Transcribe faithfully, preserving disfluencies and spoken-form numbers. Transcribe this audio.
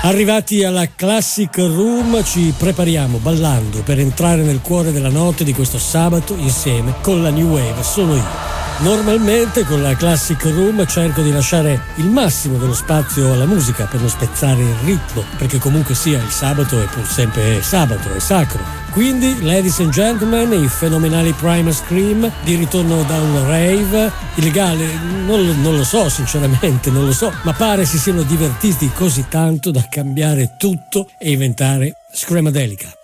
Arrivati alla Classic Room ci prepariamo ballando per entrare nel cuore della notte di questo sabato insieme con la New Wave. Sono io. Normalmente con la Classic Room cerco di lasciare il massimo dello spazio alla musica per non spezzare il ritmo, perché comunque sia il sabato è pur sempre sabato, è sacro. Quindi, ladies and gentlemen, i fenomenali Primal Scream di ritorno da un rave illegale, non lo, non lo so sinceramente, non lo so, ma pare si siano divertiti così tanto da cambiare tutto e inventare Screamadelica.